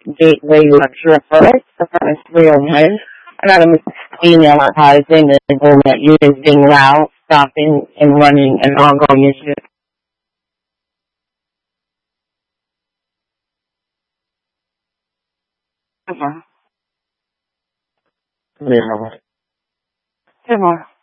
Gateway Lecture First, apartment 301. I got a missed email advising that the room that you is being loud, stopping, and running an ongoing issue. Okay. Yeah. Come on.